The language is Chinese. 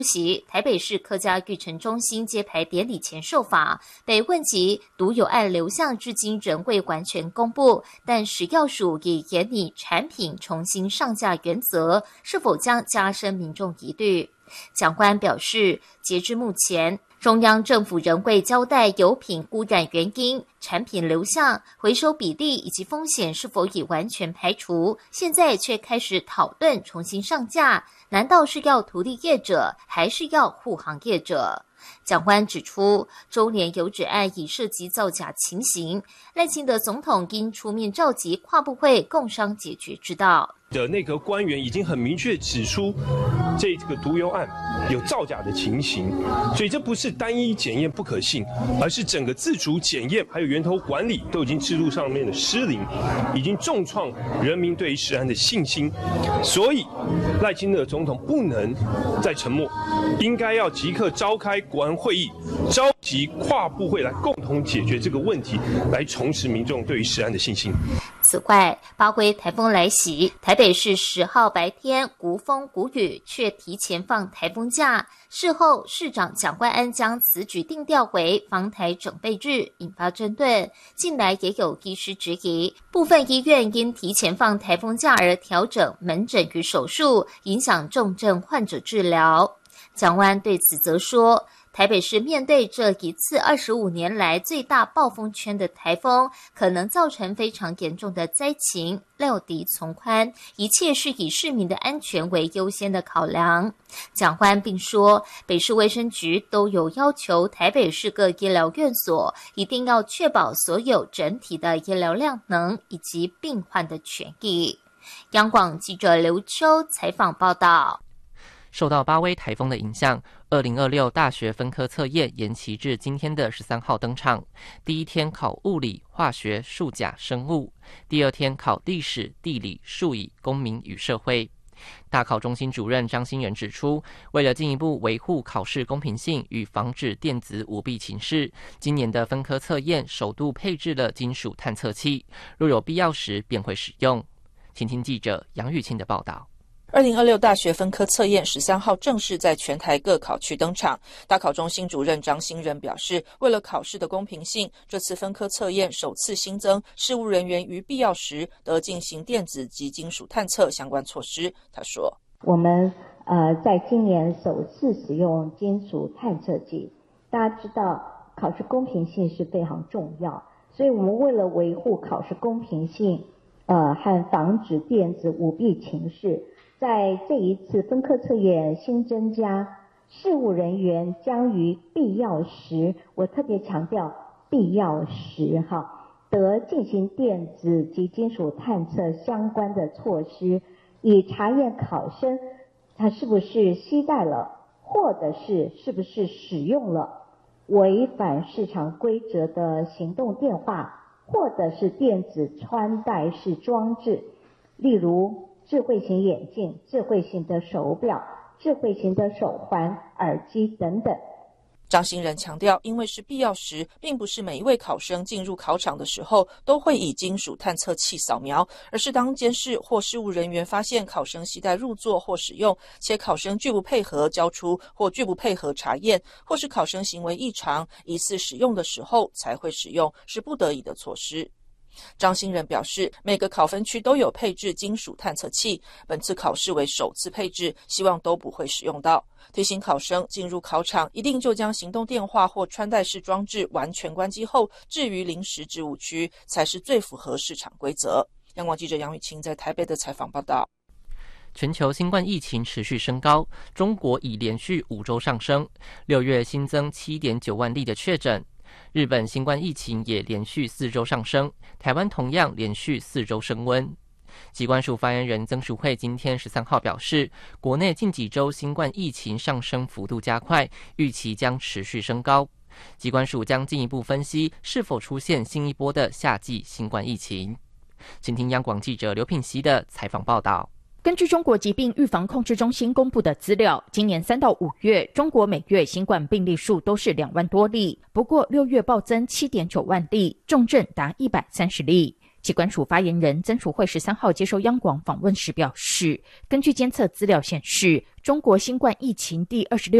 席台北市客家育成中心揭牌典礼前受访，被问及独有案流向至今仍未完全公布，但食药署已研拟产品重新上架原则，是否将加深民众疑虑？蒋官表示，截至目前，中央政府仍未交代油品污染原因、产品流向、回收比例以及风险是否已完全排除，现在却开始讨论重新上架，难道是要图利业者，还是要护航业者？蒋官指出，中联油脂案已涉及造假情形，赖清德总统应出面召集跨部会共商解决之道。 的内阁官员已经很明确指出，这个毒油案有造假的情形，所以这不是单一检验不可信，而是整个自主检验还有源头管理都已经制度上面的失灵，已经重创人民对于食安的信心。所以赖清德总统不能再沉默，应该要即刻召开国安会议，召集跨部会来共同解决这个问题，来重拾民众对于食安的信心。 此外，八龟台风来袭，台北市10号白天无风无雨，却提前放台风假。事后，市长蒋万安将此举定调为防台整备日，引发争论。近来也有医师质疑，部分医院因提前放台风假而调整门诊与手术，影响重症患者治疗。蒋万安对此则说，台北市面对这一次25年来最大暴风圈的台风，可能造成非常严重的灾情，料敌从宽，一切是以市民的安全为优先的考量。蒋万安并说，北市卫生局都有要求台北市各医疗院所一定要确保所有整体的医疗量能以及病患的权益。央广记者刘秋采访报道。 受到八威台风的影响，2026大学分科测验延期至今天的13号登场。第一天考物理、化学、数甲、生物；第二天考历史、地理、数理、公民与社会。大考中心主任张新仁指出，为了进一步维护考试公平性与防止电子舞弊情事，今年的分科测验首度配置了金属探测器，若有必要时便会使用。请听记者杨玉清的报道。 2026大学分科测验13号正式在全台各考区登场。大考中心主任张新仁表示，为了考试的公平性，这次分科测验首次新增事务人员于必要时得进行电子及金属探测相关措施。他说， 我们在今年首次使用金属探测器。大家知道考试公平性是非常重要，所以我们为了维护考试公平性和防止电子舞弊情事，在这一次分科测验新增加事务人员将于必要时，我特别强调必要时得进行电子及金属探测相关的措施，以查验考生他是不是携带了，或者是不是使用了违反市场规则的行动电话，或者是电子穿戴式装置，例如智慧型眼镜、智慧型的手表、智慧型的手环、耳机等等。 张新仁强调，因为是必要时，并不是每一位考生进入考场的时候都会以金属探测器扫描，而是当监视或事务人员发现考生携带入座或使用，且考生拒不配合交出或拒不配合查验，或是考生行为异常、疑似使用的时候才会使用，是不得已的措施。张新仁表示，每个考分区都有配置金属探测器，本次考试为首次配置，希望都不会使用到。提醒考生进入考场一定就将行动电话或穿戴式装置完全关机后置于临时置物区，才是最符合市场规则。央广记者杨雨晴在台北的采访报道。 全球新冠疫情持续升高，中国已连续5周上升，6月新增 7.9 万例的确诊。日本新冠疫情也连续4周上升，台湾同样连续4周升温。疾管署发言人曾淑慧今天13号表示，国内近几周新冠疫情上升幅度加快，预期将持续升高。疾管署将进一步分析是否出现新一波的夏季新冠疫情。请听央广记者刘品熙的采访报道。 根据中国疾病预防控制中心公布的资料，今年3到5月，中国每月新冠病例数都是2万多例，不过6月暴增 7.9 万例，重症达130例。 疾管署发言人曾淑慧13号接受央广访问时表示，根据监测资料显示，中国新冠疫情第26